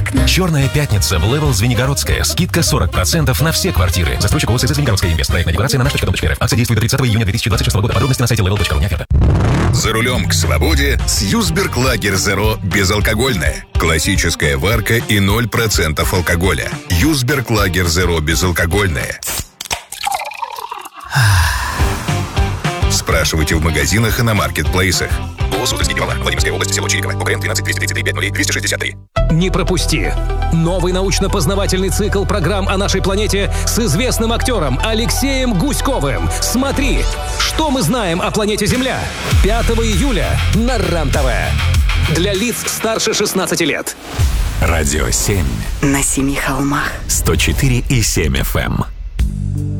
окна. Черная пятница в Level Звенигородская. Скидка 40% на все квартиры. Застройщик ОСЗ Звенигородская инвест. Проектная декларация на наш.дом.рф. Акция действует до 30 июня 2026 года. Подробности на сайте level.ru. Оферта. За рулем к свободе с Юсберг Лагер Zero безалкогольная. Классическая варка и 0% алкоголя. Юсберг Лагер Zero безалкогольная. Спрашивайте в магазинах и на маркетплейсах. Суздальский пивовар, Владимирская область, село Чириково, УКРН 13 233 5 263. Не пропусти! Новый научно-познавательный цикл программ о нашей планете с известным актером Алексеем Гуськовым. Смотри, что мы знаем о планете Земля. 5 июля на РАН-ТВ. Для лиц старше 16 лет. Радио 7. На 7 холмах. 104,7 FM.